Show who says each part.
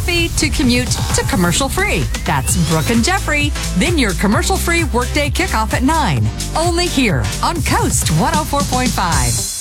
Speaker 1: coffee to commute to commercial free. That's Brooke and Jeffrey. Then your commercial free workday kickoff at 9. Only here on Coast 104.5.